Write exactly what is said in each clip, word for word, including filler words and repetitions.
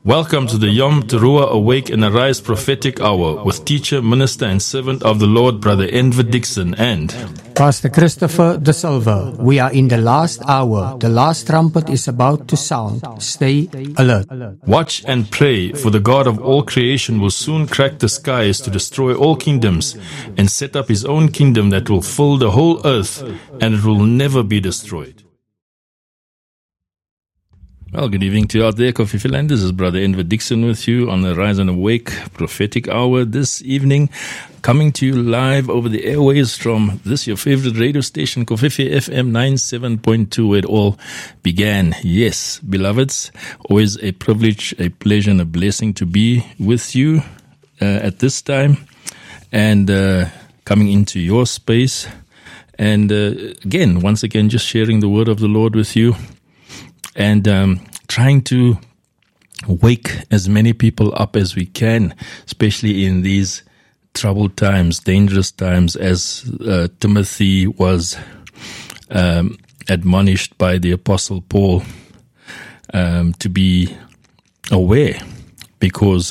Welcome to the Yom Teruah Awake and Arise Prophetic Hour with teacher, minister and servant of the Lord, Brother Enver Dixon and Pastor Christopher De Silva. We are in the last hour. The last trumpet is about to sound. Stay alert. Watch and pray, for the God of all creation will soon crack the skies to destroy all kingdoms and set up his own kingdom that will fill the whole earth, and it will never be destroyed. Well, good evening to you out there, Kofi Land. This is Brother Enver Dixon with you on the Rise and Awake Prophetic Hour this evening, coming to you live over the airways from this, your favorite radio station, Kofi F M ninety-seven point two, where it all began. Yes, beloveds, always a privilege, a pleasure, and a blessing to be with you uh, at this time and uh, coming into your space. And uh, again, once again, just sharing the word of the Lord with you. And um, trying to wake as many people up as we can, especially in these troubled times, dangerous times, as uh, Timothy was um, admonished by the Apostle Paul um, to be aware, because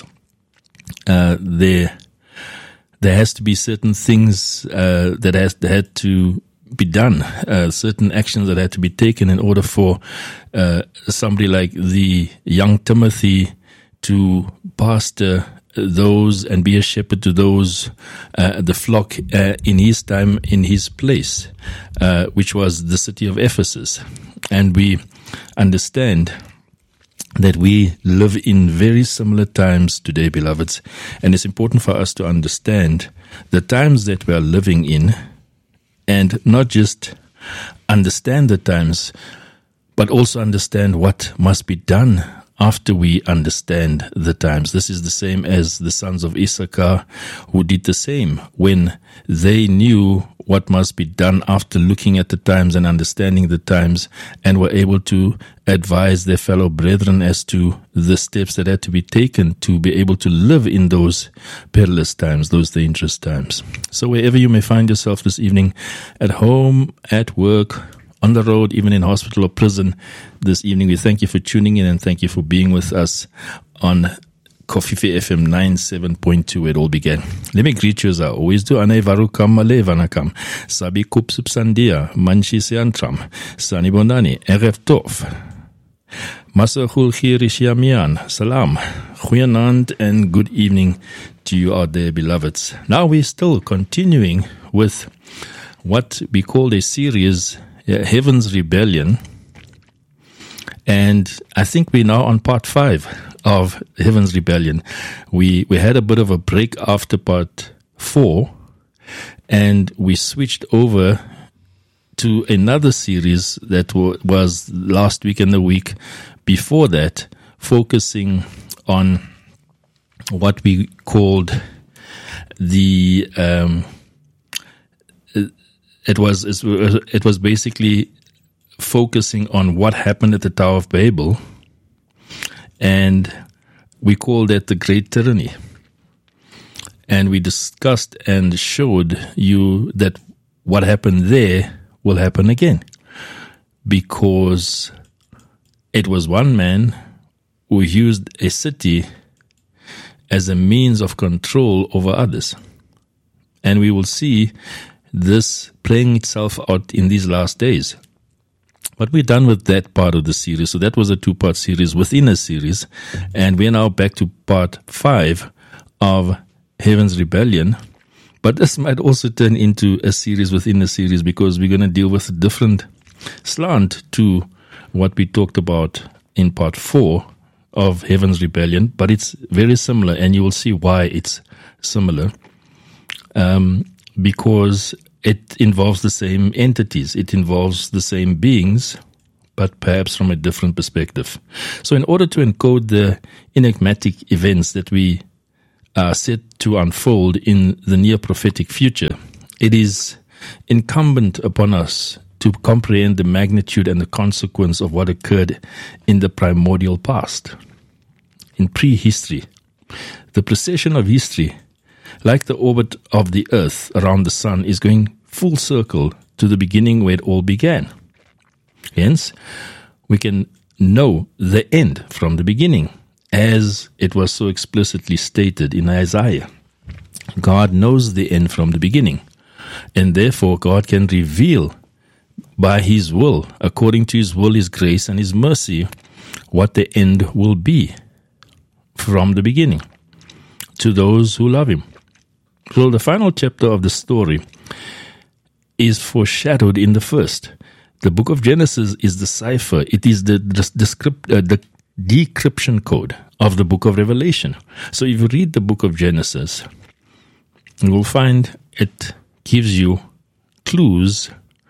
uh, there there has to be certain things uh, that has that had to be done, uh, certain actions that had to be taken in order for uh, somebody like the young Timothy to pastor those and be a shepherd to those, uh, the flock uh, in his time, in his place, uh, which was the city of Ephesus. And we understand that we live in very similar times today, beloveds, and it's important for us to understand the times that we are living in, and not just understand the times, but also understand what must be done after we understand the times. This is the same as the sons of Issachar, who did the same when they knew what must be done after looking at the times and understanding the times, and were able to advise their fellow brethren as to the steps that had to be taken to be able to live in those perilous times, those dangerous times. So wherever you may find yourself this evening, at home, at work, on the road, even in hospital or prison this evening, we thank you for tuning in and thank you for being with us on Kofi F M ninety-seven point two, where it all began. Let me greet you as I always do. Ane varukam male vanakam. Sabi kup subsandia. Manshi seantram. Sani bondani. Eref tof. Masahul Khirishiyamian. Salam. Goeienaand and good evening to you out there, beloveds. Now we're still continuing with what we called a series, uh, Heaven's Rebellion. And I think we're now on part five of Heaven's Rebellion. We we had a bit of a break after part four, and we switched over to another series that w- was last week and the week before that, focusing on what we called the um, it was it was basically focusing on what happened at the Tower of Babel. And we call that the Great Tyranny. And we discussed and showed you that what happened there will happen again. Because it was one man who used a city as a means of control over others. And we will see this playing itself out in these last days. But we're done with that part of the series. So that was a two-part series within a series. And we're now back to part five of Heaven's Rebellion. But this might also turn into a series within a series, because we're going to deal with a different slant to what we talked about in part four of Heaven's Rebellion. But it's very similar, and you will see why it's similar. Um, because it involves the same entities. It involves the same beings, but perhaps from a different perspective. So in order to encode the enigmatic events that we are set to unfold in the near prophetic future, it is incumbent upon us to comprehend the magnitude and the consequence of what occurred in the primordial past, in prehistory. The precession of history, like the orbit of the earth around the sun, is going full circle to the beginning where it all began. Hence, we can know the end from the beginning as it was so explicitly stated in Isaiah. God knows the end from the beginning, and therefore God can reveal by His will, according to His will, His grace, and His mercy, what the end will be from the beginning to those who love Him. So the final chapter of the story is foreshadowed in the first. The book of Genesis is the cipher. It is the, the, the, script, uh, the decryption code of the book of Revelation. So if you read the book of Genesis, you will find it gives you clues,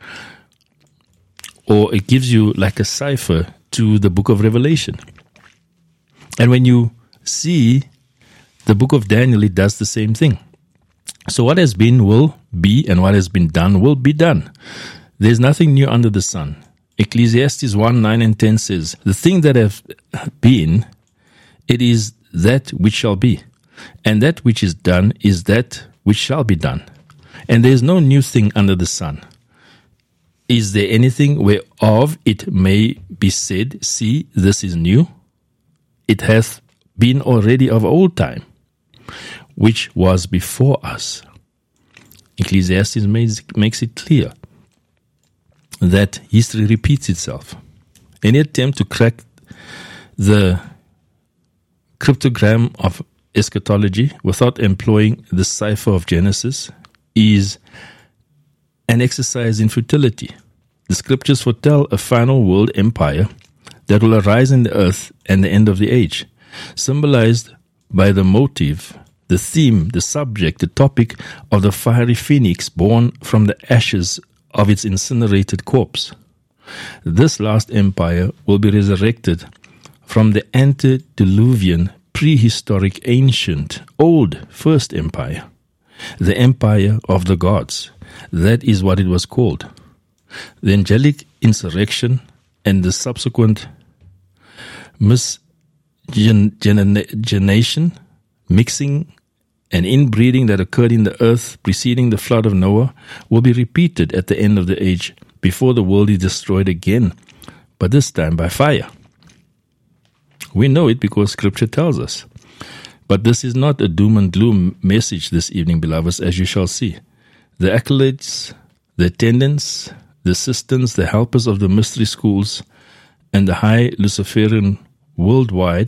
or it gives you like a cipher to the book of Revelation. And when you see the book of Daniel, it does the same thing. So what has been will be, and what has been done will be done. There's nothing new under the sun. Ecclesiastes one, nine and ten says, the thing that have been, it is that which shall be. And that which is done is that which shall be done. And there is no new thing under the sun. Is there anything whereof it may be said, see, this is new? It hath been already of old time, which was before us. Ecclesiastes makes, makes it clear that history repeats itself. Any attempt to crack the cryptogram of eschatology without employing the cipher of Genesis is an exercise in futility. The scriptures foretell a final world empire that will arise in the earth and the end of the age, symbolized by the motive, the theme, the subject, the topic of the fiery phoenix born from the ashes of its incinerated corpse. This last empire will be resurrected from the antediluvian, prehistoric, ancient, old first empire, the empire of the gods. That is what it was called. The angelic insurrection and the subsequent miscegenation, mixing and inbreeding that occurred in the earth preceding the flood of Noah will be repeated at the end of the age before the world is destroyed again, but this time by fire. We know it because Scripture tells us. But this is not a doom and gloom message this evening, beloveds, as you shall see. The accolades, the attendants, the assistants, the helpers of the mystery schools, and the high Luciferian worldwide,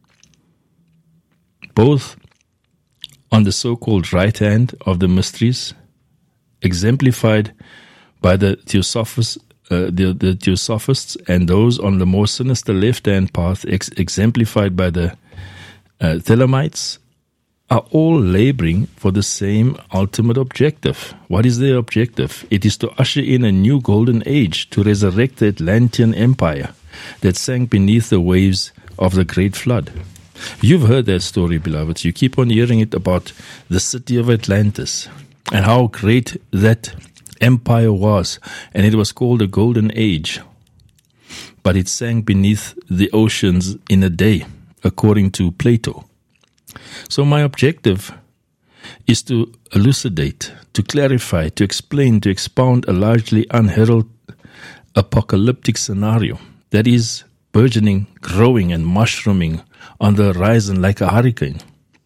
both on the so-called right hand of the mysteries, exemplified by the Theosophists, uh, the, the Theosophists, and those on the more sinister left-hand path, ex- exemplified by the uh, Thelemites, are all laboring for the same ultimate objective. What is their objective? It is to usher in a new golden age, to resurrect the Atlantean Empire that sank beneath the waves of the great flood. You've heard that story, beloveds. You keep on hearing it about the city of Atlantis and how great that empire was, and it was called the Golden Age. But it sank beneath the oceans in a day, according to Plato. So my objective is to elucidate, to clarify, to explain, to expound a largely unheralded apocalyptic scenario that is burgeoning, growing, and mushrooming on the horizon like a hurricane.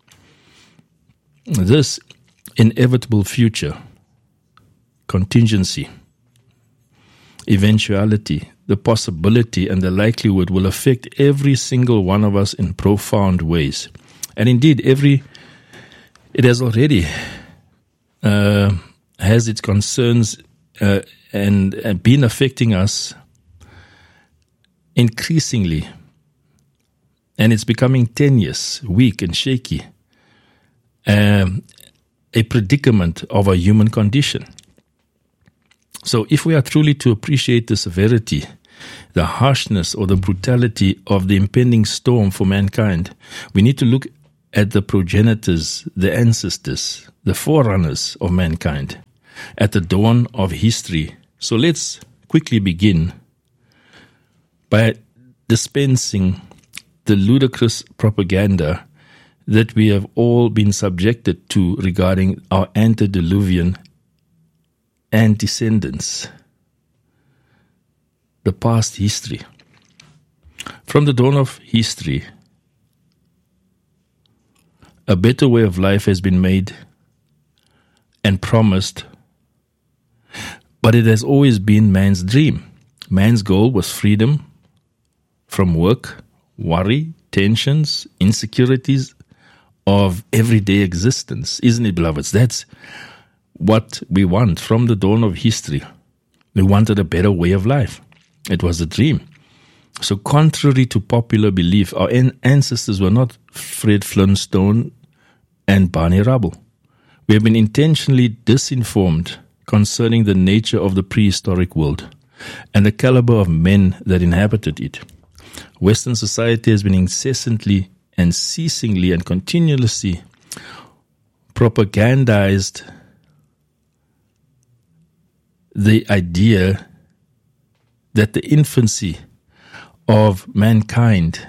This inevitable future, contingency, eventuality, the possibility and the likelihood will affect every single one of us in profound ways. And indeed, every it has already uh, has its concerns uh, and, and been affecting us increasingly. And it's becoming tenuous, weak, and shaky. Um, a predicament of our human condition. So if we are truly to appreciate the severity, the harshness, or the brutality of the impending storm for mankind, we need to look at the progenitors, the ancestors, the forerunners of mankind, at the dawn of history. So let's quickly begin by dispensing the ludicrous propaganda that we have all been subjected to regarding our antediluvian antecedents, the past history. From the dawn of history, a better way of life has been made and promised, but it has always been man's dream. Man's goal was freedom from work, worry, tensions, insecurities of everyday existence. Isn't it, beloveds? That's what we want from the dawn of history. We wanted a better way of life. It was a dream. So contrary to popular belief, our ancestors were not Fred Flintstone and Barney Rubble. We have been intentionally disinformed concerning the nature of the prehistoric world and the caliber of men that inhabited it. Western society has been incessantly and ceasingly and continuously propagandized the idea that the infancy of mankind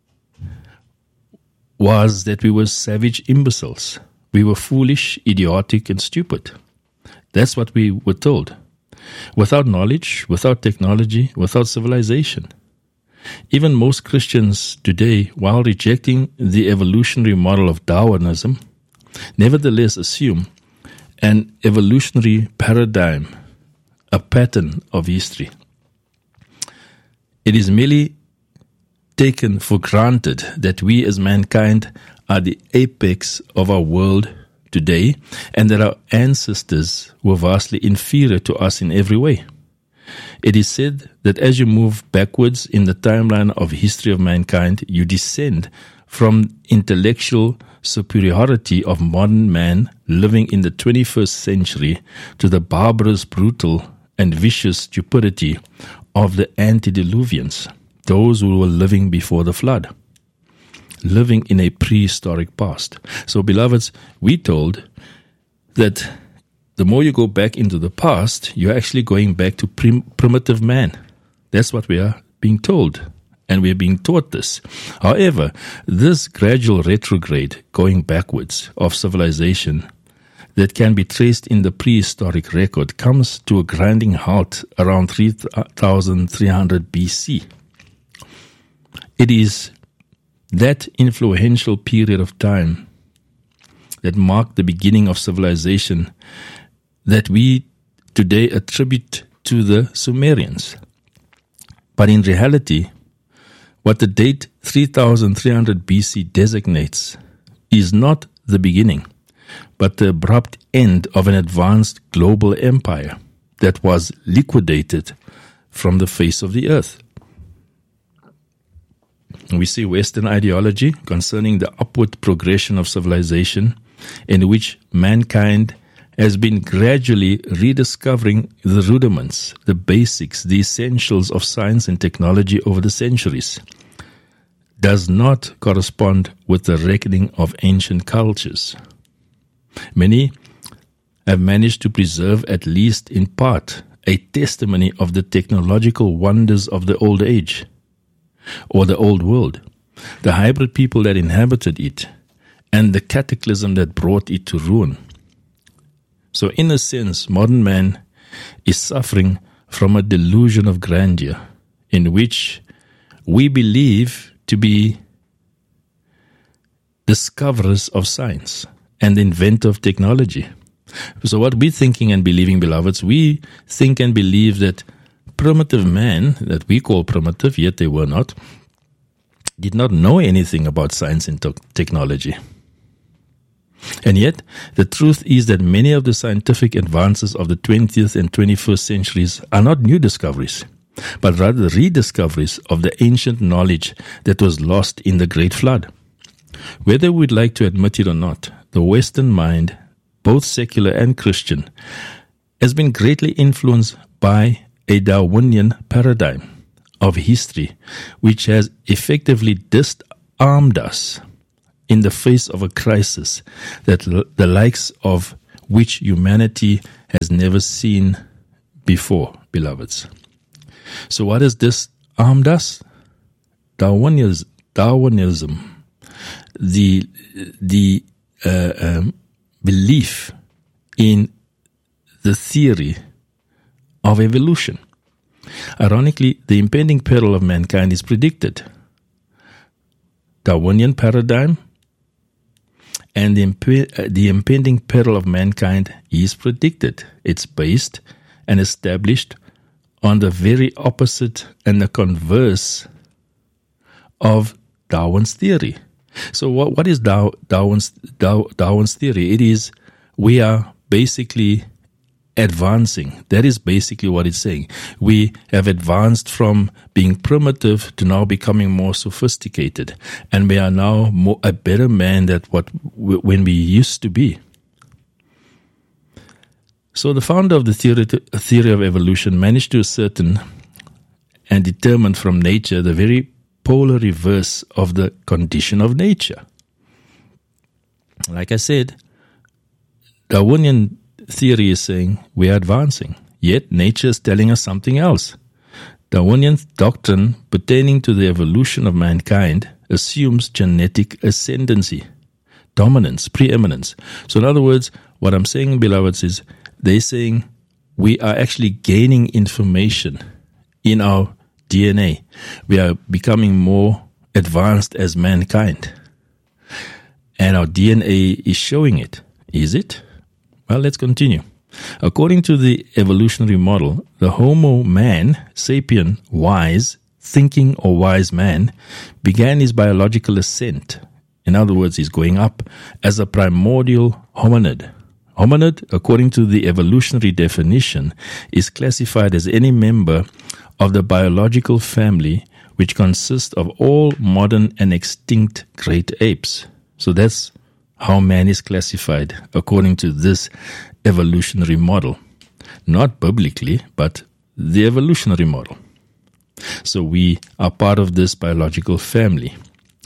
was that we were savage imbeciles. We were foolish, idiotic, and stupid. That's what we were told. Without knowledge, without technology, without civilization. Even most Christians today, while rejecting the evolutionary model of Darwinism, nevertheless assume an evolutionary paradigm, a pattern of history. It is merely taken for granted that we as mankind are the apex of our world today and that our ancestors were vastly inferior to us in every way. It is said that as you move backwards in the timeline of history of mankind, you descend from intellectual superiority of modern man living in the twenty-first century to the barbarous, brutal, and vicious stupidity of the antediluvians, those who were living before the flood, living in a prehistoric past. So, beloveds, we told that the more you go back into the past, you're actually going back to prim- primitive man. That's what we are being told, and we're being taught this. However, this gradual retrograde, going backwards, of civilization that can be traced in the prehistoric record comes to a grinding halt around three thousand three hundred B C. It is that influential period of time that marked the beginning of civilization that we today attribute to the Sumerians. But in reality, what the date three thousand three hundred B C designates is not the beginning, but the abrupt end of an advanced global empire that was liquidated from the face of the earth. We see Western ideology concerning the upward progression of civilization, in which mankind has been gradually rediscovering the rudiments, the basics, the essentials of science and technology over the centuries, does not correspond with the reckoning of ancient cultures. Many have managed to preserve, at least in part, a testimony of the technological wonders of the old age, or the old world, the hybrid people that inhabited it, and the cataclysm that brought it to ruin. So in a sense, modern man is suffering from a delusion of grandeur, in which we believe to be discoverers of science and inventor of technology. So what we're thinking and believing, beloveds, we think and believe that primitive man, that we call primitive, yet they were not, did not know anything about science and te- technology. And yet, the truth is that many of the scientific advances of the twentieth and twenty-first centuries are not new discoveries, but rather rediscoveries of the ancient knowledge that was lost in the Great Flood. Whether we'd like to admit it or not, the Western mind, both secular and Christian, has been greatly influenced by a Darwinian paradigm of history, which has effectively disarmed us in the face of a crisis that l- the likes of which humanity has never seen before, beloveds. So what has disarmed us? Darwinianism, Darwinism, the the uh, um, belief in the theory of evolution. Ironically, the impending peril of mankind is predicted. Darwinian paradigm and the, imp- the impending peril of mankind is predicted. It's based and established on the very opposite and the converse of Darwin's theory. So what, what is Dar- Darwin's, Dar- Darwin's theory? It is we are basically advancing. That is basically what it's saying. We have advanced from being primitive to now becoming more sophisticated, and we are now more, a better man than what w- when we used to be. So the founder of the theory, theory of evolution managed to ascertain and determine from nature the very polar reverse of the condition of nature. Like I said, Darwinian theory is saying we are advancing, yet nature is telling us something else. Darwinian doctrine pertaining to the evolution of mankind assumes genetic ascendancy, dominance, preeminence. So in other words, what I'm saying, beloveds, is they're saying we are actually gaining information in our D N A. We are becoming more advanced as mankind. And our D N A is showing it. Is it? Well, let's continue. According to the evolutionary model, the Homo man, sapien, wise, thinking or wise man, began his biological ascent. In other words, he's going up as a primordial hominid. Hominid, according to the evolutionary definition, is classified as any member of the biological family which consists of all modern and extinct great apes. So that's how man is classified according to this evolutionary model. Not biblically, but the evolutionary model. So we are part of this biological family.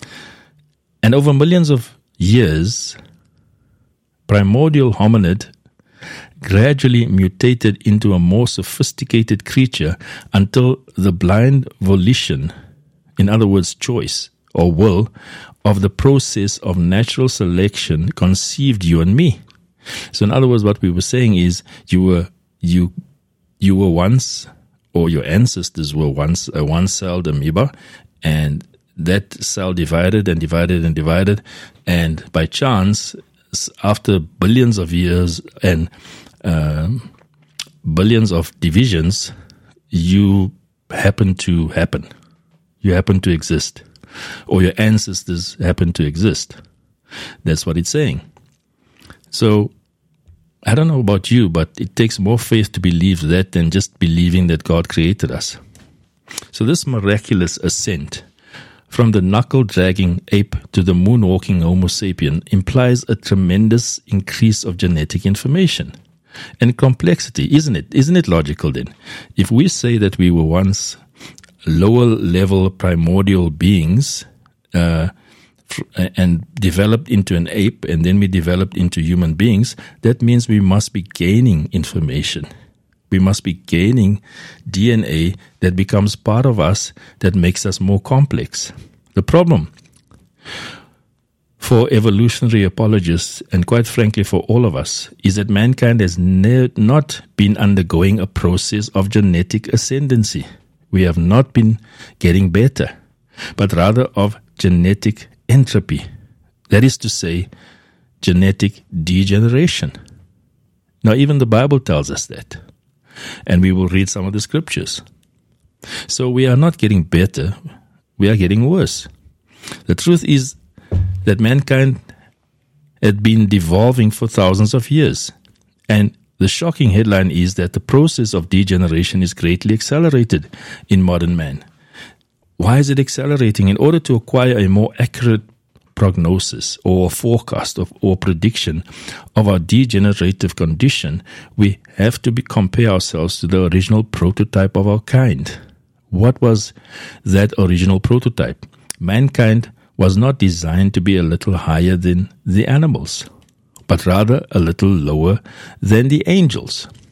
And over millions of years, primordial hominid gradually mutated into a more sophisticated creature until the blind volition, in other words, choice or will, of the process of natural selection conceived you and me. So in other words, what we were saying is you were you you were once, or your ancestors were once a one-celled amoeba, and that cell divided and divided and divided, and by chance, after billions of years and uh, billions of divisions, you happen to happen. You happen to exist. Or your ancestors happen to exist. That's what it's saying. So, I don't know about you, but it takes more faith to believe that than just believing that God created us. So this miraculous ascent from the knuckle-dragging ape to the moon-walking Homo sapien implies a tremendous increase of genetic information and complexity, isn't it? Isn't it logical then? If we say that we were once lower-level primordial beings uh, and developed into an ape, and then we developed into human beings, that means we must be gaining information. We must be gaining D N A that becomes part of us, that makes us more complex. The problem for evolutionary apologists, and quite frankly for all of us, is that mankind has ne- not been undergoing a process of genetic ascendancy. We have not been getting better, but rather of genetic entropy. That is to say, genetic degeneration. Now, even the Bible tells us that. And we will read some of the scriptures. So we are not getting better, we are getting worse. The truth is that mankind had been devolving for thousands of years. And the shocking headline is that the process of degeneration is greatly accelerated in modern man. Why is it accelerating? In order to acquire a more accurate prognosis or forecast of, or prediction of our degenerative condition, we have to be, compare ourselves to the original prototype of our kind. What was that original prototype? Mankind was not designed to be a little higher than the animals, but rather a little lower than the angels.